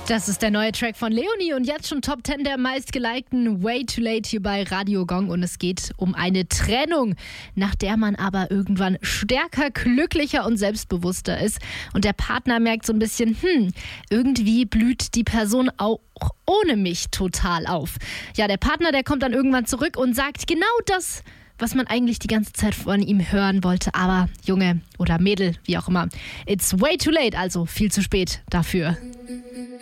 Das ist der neue Track von Leonie und jetzt schon Top 10 der meistgelikten Way Too Late hier bei Radio Gong. Und es geht um eine Trennung, nach der man aber irgendwann stärker, glücklicher und selbstbewusster ist. Und der Partner merkt so ein bisschen, irgendwie blüht die Person auch ohne mich total auf. Ja, der Partner, der kommt dann irgendwann zurück und sagt genau das, was man eigentlich die ganze Zeit von ihm hören wollte. Aber Junge oder Mädel, wie auch immer, it's way too late, also viel zu spät dafür.